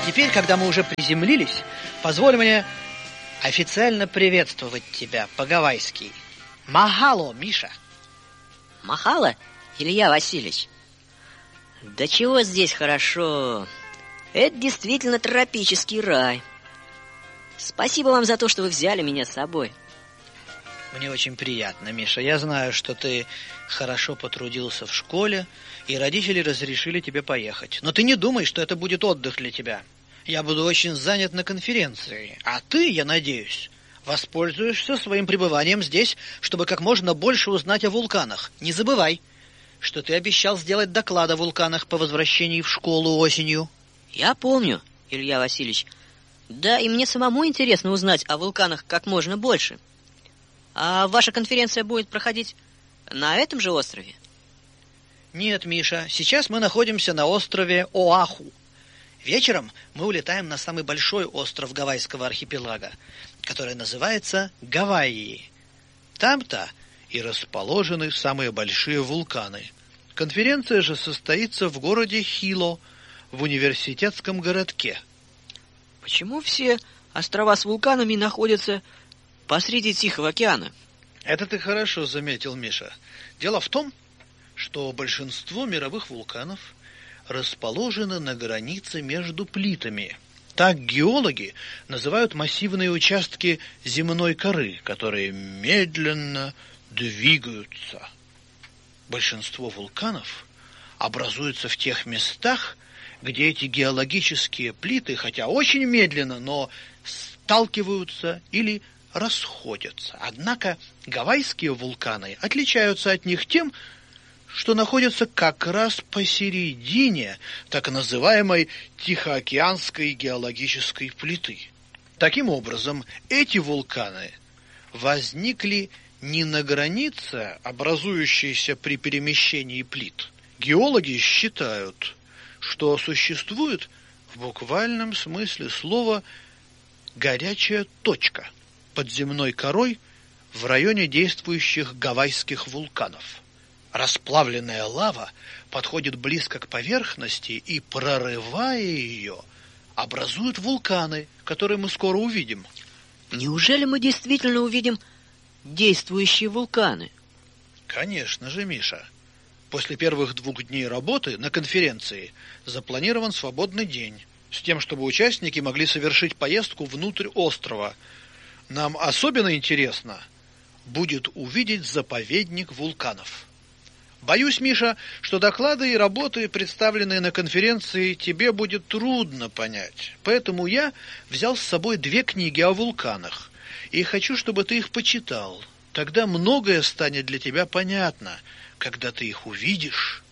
Теперь, когда мы уже приземлились, позволь мне официально приветствовать тебя по-гавайски. Махало, Миша. Махало, Илья Васильевич? Да чего здесь хорошо. Это действительно тропический рай. Спасибо вам за то, что вы взяли меня с собой. Мне очень приятно, Миша. Я знаю, что ты хорошо потрудился в школе, и родители разрешили тебе поехать. Но ты не думай, что это будет отдых для тебя. Я буду очень занят на конференции, а ты, я надеюсь, воспользуешься своим пребыванием здесь, чтобы как можно больше узнать о вулканах. Не забывай, что ты обещал сделать доклад о вулканах по возвращении в школу осенью. Я помню, Илья Васильевич. Да, и мне самому интересно узнать о вулканах как можно больше. А ваша конференция будет проходить на этом же острове? Нет, Миша, сейчас мы находимся на острове Оаху. Вечером мы улетаем на самый большой остров Гавайского архипелага, который называется Гавайи. Там-то и расположены самые большие вулканы. Конференция же состоится в городе Хило, в университетском городке. Почему все острова с вулканами находятся посреди Тихого океана? Это ты хорошо заметил, Миша. Дело в том, что большинство мировых вулканов расположено на границе между плитами. Так геологи называют массивные участки земной коры, которые медленно двигаются. Большинство вулканов образуются в тех местах, где эти геологические плиты, хотя очень медленно, но сталкиваются или расходятся. Однако гавайские вулканы отличаются от них тем, что находятся как раз посередине так называемой Тихоокеанской геологической плиты. Таким образом, эти вулканы возникли не на границе, образующейся при перемещении плит. Геологи считают, что существует в буквальном смысле слова горячая точка под земной корой в районе действующих гавайских вулканов. Расплавленная лава подходит близко к поверхности и, прорывая ее, образует вулканы, которые мы скоро увидим. Неужели мы действительно увидим действующие вулканы? Конечно же, Миша. После первых 2 дней работы на конференции запланирован свободный день, с тем, чтобы участники могли совершить поездку внутрь острова. Нам особенно интересно будет увидеть заповедник вулканов. Боюсь, Миша, что доклады и работы, представленные на конференции, тебе будет трудно понять. Поэтому я взял с собой 2 книги о вулканах и хочу, чтобы ты их почитал. Тогда многое станет для тебя понятно, когда ты их увидишь